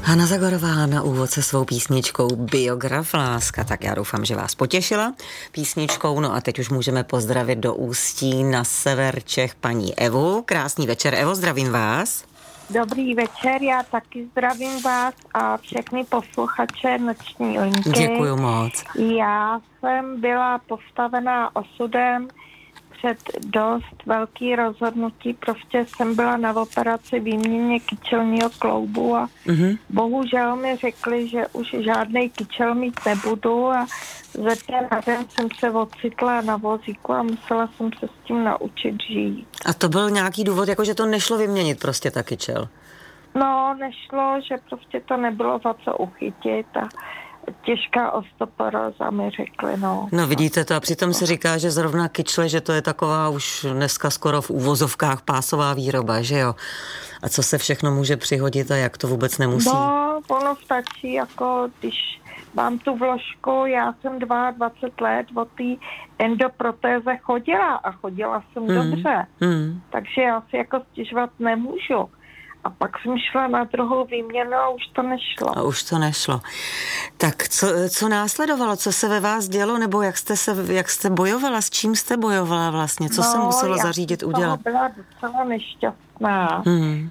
Hana Zagorová na úvod se svou písničkou Biograf láska, tak já doufám, že vás potěšila písničkou. No a teď už můžeme pozdravit do Ústí na sever Čech paní Evu. Krásný večer, Evo, zdravím vás. Dobrý večer, já taky zdravím vás a všechny posluchače Noční linky. Děkuju moc. Já jsem byla postavená osudem před dost velký rozhodnutí, prostě jsem byla na operaci výměně kyčelního kloubu a bohužel mi řekli, že už žádnej kyčel mít nebudu a ze té na den jsem se ocitla na vozíku a musela jsem se s tím naučit žít. A to byl nějaký důvod, jako že to nešlo vyměnit prostě ta kyčel? No, nešlo, že prostě to nebylo za co uchytit a těžká osteoporóza mi řekli, no. No vidíte to a přitom se říká, že zrovna kyčle, že to je taková už dneska skoro v úvozovkách pásová výroba, že jo? A co se všechno může přihodit a jak to vůbec nemusí? No, ono stačí, jako když mám tu vložku, já jsem 22 let od té endoprotéze chodila a chodila jsem dobře, takže já si jako stěžovat nemůžu. A pak jsem šla na druhou výměnu a už to nešlo. A už to nešlo. Tak co následovalo? Co se ve vás dělo? Nebo jak jste bojovala? S čím jste bojovala vlastně? Co se muselo zařídit, udělat? Já byla docela nešťastná,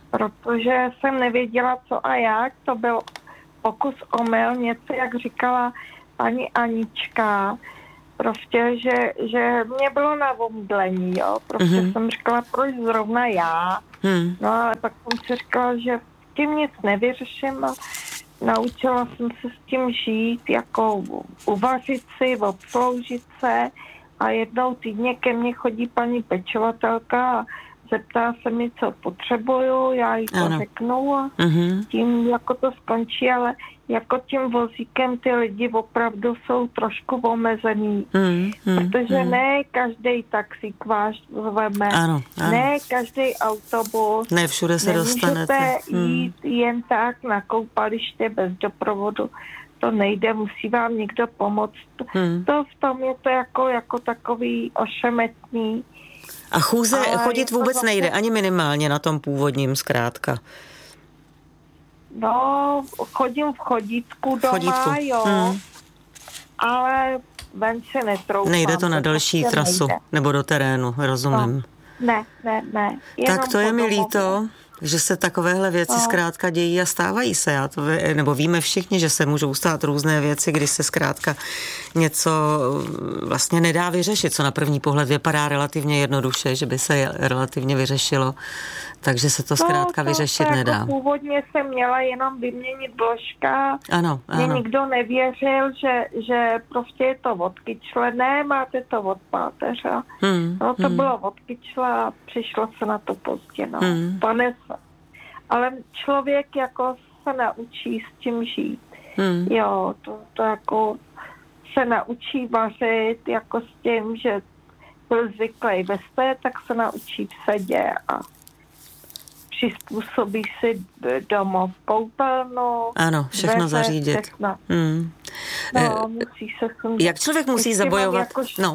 protože jsem nevěděla, co a jak. To byl pokus omyl, něco, jak říkala paní Anička. Prostě, že mě bylo na omdlení, jo. Prostě jsem říkala, proč zrovna já. No ale pak jsem si říkala, že tím nic nevyřeším a naučila jsem se s tím žít, jako uvařit si, obsloužit se a jednou týdně ke mně chodí paní pečovatelka a zeptá se mi, co potřebuju, já jí to řeknu a tím jako to skončí, ale jako tím vozíkem ty lidi opravdu jsou trošku omezený, protože ne každý taxík vás zveme, ne každý autobus, ne všude se dostanete. Nemůžete jít jen tak na koupaliště bez doprovodu, to nejde, musí vám někdo pomoct. To v tom je to jako takový ošemetný. A chodit vůbec nejde, ani minimálně na tom původním zkrátka. No, chodím v chodítku doma, jo, ale ven se netroufám. Nejde to na další trasu, nebo do terénu, rozumím. No, ne. Tak to je mi líto, že se takovéhle věci zkrátka dějí a stávají se. Nebo víme všichni, že se můžou stát různé věci, kdy se zkrátka něco vlastně nedá vyřešit, co na první pohled vypadá relativně jednoduše, že by se relativně vyřešilo, takže se to zkrátka vyřešit nedá. Jako původně jsem měla jenom vyměnit vložka. Ano. Mě nikdo nevěřil, že prostě je to od kyčle. Ne, máte to od páteře. No to bylo od kyčle a přišlo se na to pozdě. No. Ale člověk jako se naučí s tím žít. Jo, to jako se naučí vařit jako s tím, že byl zvyklý ve sté, tak se naučí v sedě a přizpůsobí si domov koupelnu. Ano, všechno zařídit. Všechno. No, musí se sundat. Jak člověk musí zabojovat?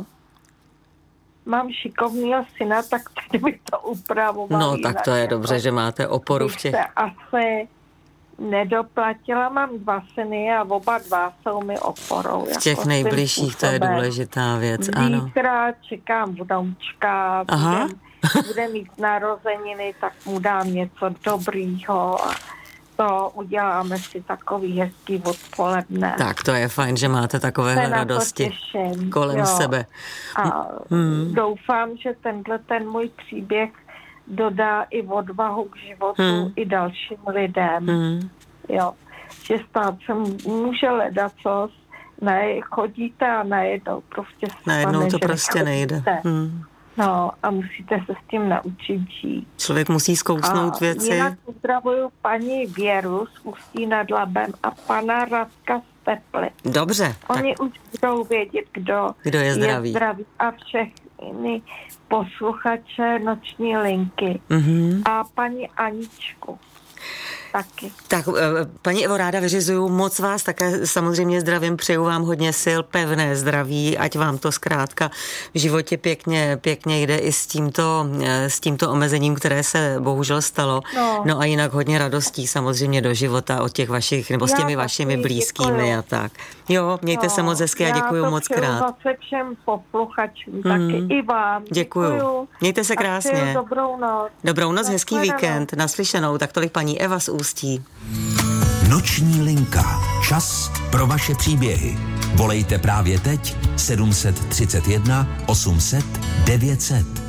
Mám šikovného syna, tak by to upravoval. No, tak to je dobře, že máte oporu v těch. Se asi nedoplatila, mám 2 syny a oba 2 jsou mi oporou. V těch nejbližších, to je důležitá věc, ano. Zítra čekám vnoučka, bude mít narozeniny, tak mu dám něco dobrýho a to uděláme si takový hezký odpoledne. Tak to je fajn, že máte takovéhle radosti kolem sebe. A doufám, že ten můj příběh dodá i odvahu k životu i dalším lidem. Jo, že stát se může ledacos, chodíte a najednou prostě najednou to prostě nejde. No a musíte se s tím naučit žít. Člověk musí zkousnout věci. Jinak pozdravuju paní Věru z Ústí nad Labem a pana Radka z Teply. Dobře. Oni už budou vědět, kdo je zdravý. A všechny posluchače Noční linky. A paní Aničku. taky. Tak, paní Evo, ráda vyřizuju, moc vás také samozřejmě zdravím, přeju vám hodně sil, pevné zdraví, ať vám to zkrátka v životě pěkně jde i s tímto omezením, které se bohužel stalo. No a jinak hodně radostí samozřejmě do života od těch vašich, nebo s těmi vašimi blízkými děkuju. A tak. Jo, mějte se moc hezky a děkuju moc krát. Já to zase všem posluchačům, taky i vám. Děkuju. Mějte se krásně. Dobrou noc. Dobrou noc, hezký víkend, naslyšenou. Tak tolik paní Eva z Ústí. Noční linka. Čas pro vaše příběhy. Volejte právě teď 731 800 900.